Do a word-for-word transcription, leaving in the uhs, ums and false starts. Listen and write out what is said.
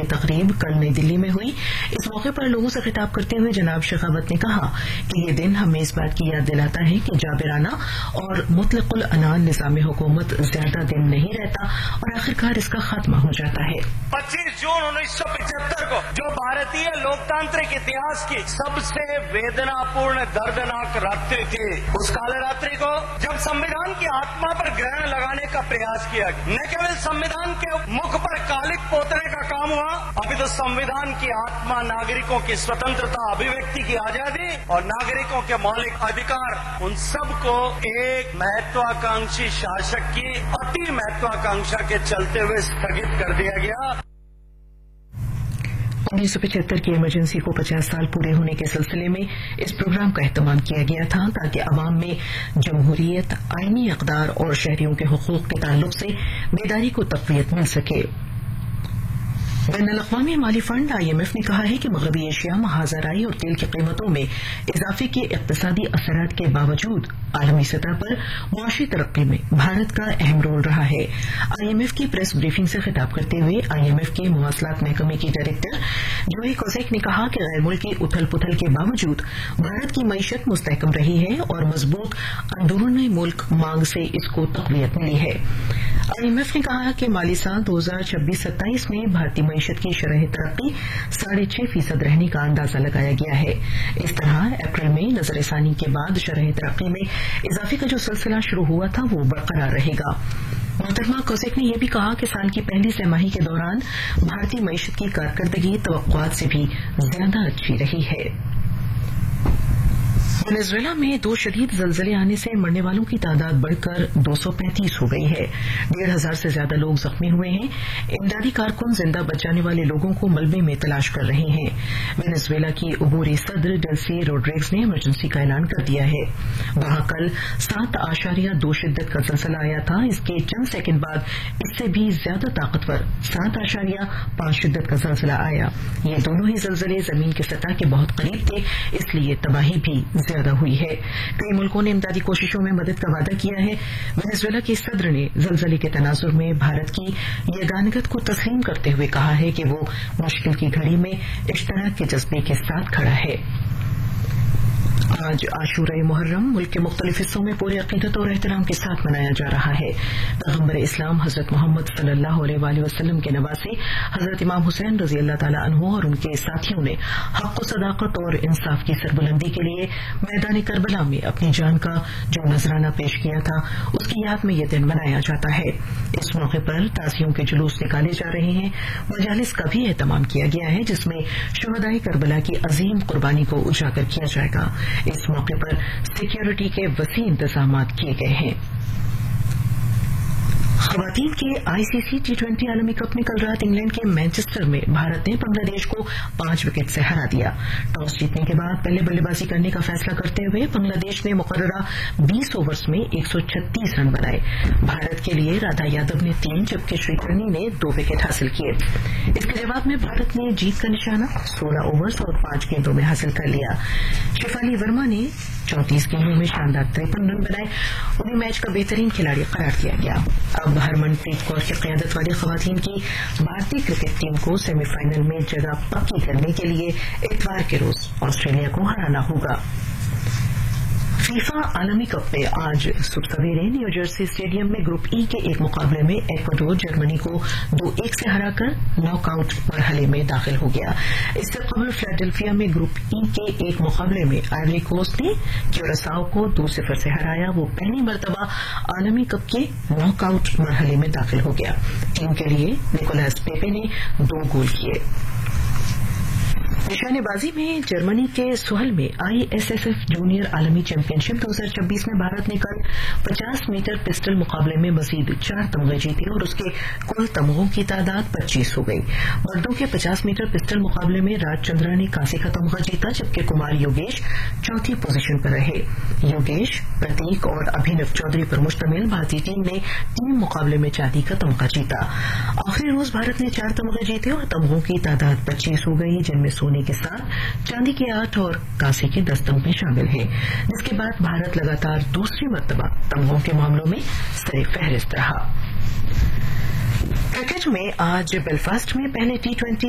خطابی تقریب کل نئی دلی میں ہوئی. اس موقع پر لوگوں سے خطاب کرتے ہوئے جناب شیخاوت نے کہا کہ یہ دن ہمیں اس بات کی یاد دلاتا ہے کہ جابرانہ اور مطلق العنان نظام حکومت زیادہ دن نہیں رہتا اور آخرکار اس کا خاتمہ ہو جاتا ہے. پچیس جون انیس سو پچہتر کو جو بھارتیہ لوکتانترک اتہاس کی سب سے ویدنا پورن دردناک راتری تھی، اس کالے راتری کو جب سمویدھان کی آتما پر گرہن لگانے کا پریاس کیا گیا، نہ کیول سمویدھان کے مکھ پر کالک پوتنے کا کام ہوا، ابھی تو سمویدھان کی آتما ناگرکوں کی سوتنترتا، ابھیویکتی کی آزادی اور ناگرکوں کے مولک ادھیکار، ان سب کو ایک مہتواکانکشی شاسک کی اتی مہتواکانکشا کے چلتے ہوئے استھگت کر دیا گیا. انیس سو پچہتر کی ایمرجنسی کو پچاس سال پورے ہونے کے سلسلے میں اس پروگرام کا اہتمام کیا گیا تھا تاکہ عوام میں جمہوریت، آئینی اقدار اور شہریوں کے حقوق کے تعلق سے بیداری کو تقویت مل سکے. بین الاقوامی مالی فنڈ آئی ایم ایف نے کہا ہے کہ مغربی ایشیا محاذ رائی اور تیل کی قیمتوں میں اضافے کے اقتصادی اثرات کے باوجود عالمی سطح پر معاشی ترقی میں بھارت کا اہم رول رہا ہے. آئی ایم ایف کی پریس بریفنگ سے خطاب کرتے ہوئے آئی ایم ایف کے مواصلات محکمے کی ڈائریکٹر جوہی کوزیک نے کہا کہ غیر ملکی اتھل پتھل کے باوجود بھارت کی معیشت مستحکم رہی ہے اور مضبوط اندرون ملک مانگ سے اس کو تقویت ملی ہے. آئی ایم ایف نے کہا کہ مالی سال دو ہزار چھبیس ستائیس میں بھارتی معیشت کی شرح ترقی ساڑھے چھ فیصد رہنے کا اندازہ لگایا گیا ہے. اس طرح اپریل میں نظر ثانی کے بعد شرح ترقی میں اضافے کا جو سلسلہ شروع ہوا تھا وہ برقرار رہے گا. محترمہ کوزیک نے یہ بھی کہا کہ سال کی پہلی سہ ماہی کے دوران بھارتی معیشت کی کارکردگی توقعات سے بھی زیادہ اچھی رہی ہے. وینزویلا میں دو شدید زلزلے آنے سے مرنے والوں کی تعداد بڑھ کر دو سو پینتیس ہو گئی ہے. ڈیڑھ ہزار سے زیادہ لوگ زخمی ہوئے ہیں. امدادی کارکن زندہ بچ جانے والے لوگوں کو ملبے میں تلاش کر رہے ہیں. وینزویلا کی عبوری صدر ڈیلسی روڈریگز نے ایمرجنسی کا اعلان کر دیا ہے. وہاں کل سات اشاریہ دو شدت کا زلزلہ آیا تھا. اس کے چند سیکنڈ بعد اس سے بھی زیادہ طاقتور سات اشاریہ پانچ شدت کا زلزلہ آیا. یہ دونوں ہی زلزلے زمین کی سطح کے بہت قریب تھے، اس لیے تباہی بھی زیادہ ہوئی ہے. کئی ملکوں نے امدادی کوششوں میں مدد کا وعدہ کیا ہے. وینزویلا کے صدر نے زلزلے کے تناظر میں بھارت کی یگانگت کو تسلیم کرتے ہوئے کہا ہے کہ وہ مشکل کی گھڑی میں اشتراک کے جذبے کے ساتھ کھڑا ہے. آج عاشورہ محرم ملک کے مختلف حصوں میں پورے عقیدت اور احترام کے ساتھ منایا جا رہا ہے. پیغمبر اسلام حضرت محمد صلی اللہ علیہ وآلہ وسلم کے نواسے حضرت امام حسین رضی اللہ تعالیٰ عنہ اور ان کے ساتھیوں نے حق و صداقت اور انصاف کی سربلندی کے لیے میدان کربلا میں اپنی جان کا جو نذرانہ پیش کیا تھا اس کی یاد میں یہ دن منایا جاتا ہے. اس موقع پر تعزیوں کے جلوس نکالے جا رہے ہیں. مجالس کا بھی اہتمام کیا گیا ہے جس میں شہدائے کربلا کی عظیم قربانی کو اجاگر کیا جائے گا. اس موقع پر سیکیورٹی کے وسیع انتظامات کیے گئے ہیں. خواتین کے آئی سی سی ٹی ٹوینٹی عالمی کپ میں کل رات انگلینڈ کے مینچسٹر میں بھارت نے بنگلہ دیش کو پانچ وکٹ سے ہرا دیا. ٹاس جیتنے کے بعد پہلے بلے بازی کرنے کا فیصلہ کرتے ہوئے بنگلہ دیش نے مقررہ بیس اوورز میں ایک سو چھتیس رن بنائے. بھارت کے لیے رادھا یادو نے تین جبکہ شری کرنی نے دو وکٹ حاصل کیے. اس کے جواب میں بھارت نے جیت کا نشانہ سولہ اوورز اور پانچ گیندوں میں حاصل کر لیا. شیفالی ورما نے چونتیس گیندوں میں شاندار ترپن رن بنائے. انہیں میچ کا بہترین کھلاڑی قرار دیا گیا. اب ہرمن پریت کور کی قیادت والی خواتین کی بھارتی کرکٹ ٹیم کو سیمی فائنل میں جگہ پکی کرنے کے لیے اتوار کے روز آسٹریلیا کو ہرانا ہوگا. فیفا عالمی کپ میں آج صبح سویرے نیو جرسی اسٹیڈیم میں گروپ ای کے ایک مقابلے میں ایکواڈور جرمنی کو دو ایک سے ہرا کر ناک آؤٹ مرحلے میں داخل ہو گیا. اس سے قبل فلاڈیلفیا میں گروپ ای کے ایک مقابلے میں آئیوری کوسٹ نے کیوراساؤ کو دو صفر سے ہرایا. وہ پہلی مرتبہ عالمی کپ کے ناک آؤٹ مرحلے میں داخل ہو گیا. ٹیم کے لیے نکولاس پیپے نے دو گول کیے. نشانے بازی میں جرمنی کے سوہل میں I S S F junior عالمی چیمپئن شپ دو ہزار چھبیس میں بھارت نے کل پچاس میٹر پسٹل مقابلے میں مزید چار تمغے جیتے اور اس کے کل تمغوں کی تعداد پچیس ہو گئی. مردوں کے پچاس میٹر پسٹل مقابلے میں راج چندرا نے کانسی کا تمغہ جیتا جبکہ کمار یوگیش چوتھی پوزیشن پر رہے. یوگیش، پرتیک اور ابھینو چودھری پر مشتمل بھارتی ٹیم نے ٹیم مقابلے میں چاندی کا تمغہ جیتا. آخری روز بھارت نے چار تمغے جیتے اور تمغوں کی تعداد پچیس ہو گئی جن میں سونے کے ساتھ چاندی کے آٹھ اور کانسی کے دس تمغے شامل ہیں، جس کے بعد بھارت لگاتار دوسری مرتبہ تمغوں کے معاملوں میں سر فہرست رہا. کرکٹ میں آج بیلفاسٹ میں پہلے ٹی ٹوینٹی